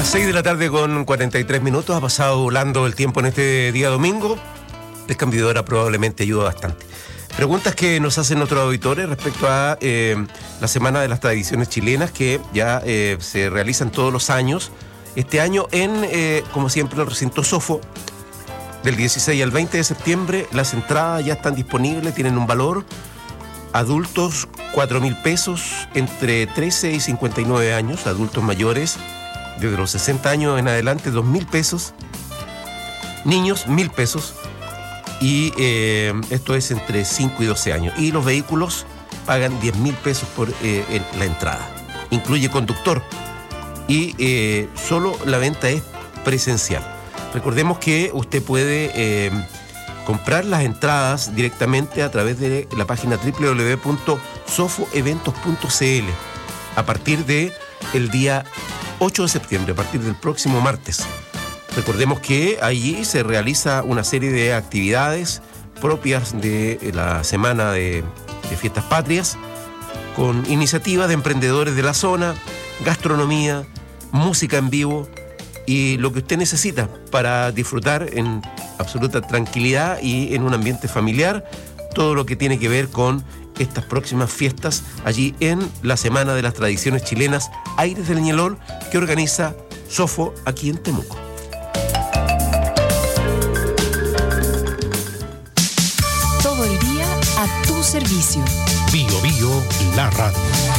Las 6 de la tarde con 43 minutos. Ha pasado volando el tiempo en este día domingo. Descambidora probablemente ayuda bastante. Preguntas que nos hacen nuestros auditores respecto a la Semana de las Tradiciones Chilenas, que ya se realizan todos los años. Este año como siempre, en el recinto Sofo, del 16 al 20 de septiembre. Las entradas ya están disponibles, tienen un valor. Adultos, 4.000 pesos, entre 13 y 59 años. Adultos mayores, desde los 60 años en adelante, 2.000 pesos. Niños, 1.000 pesos. Y esto es entre 5 y 12 años. Y los vehículos pagan 10.000 pesos por la entrada. Incluye conductor. Y solo la venta es presencial. Recordemos que usted puede comprar las entradas directamente a través de la página www.sofoeventos.cl a partir del día 8 de septiembre, a partir del próximo martes. Recordemos que allí se realiza una serie de actividades propias de la Semana de Fiestas Patrias, con iniciativas de emprendedores de la zona, gastronomía, música en vivo y lo que usted necesita para disfrutar en absoluta tranquilidad y en un ambiente familiar, todo lo que tiene que ver con estas próximas fiestas allí en la Semana de las Tradiciones Chilenas Aires del Ñelol, que organiza Sofo aquí en Temuco. Todo el día a tu servicio. Bio Bio, la radio.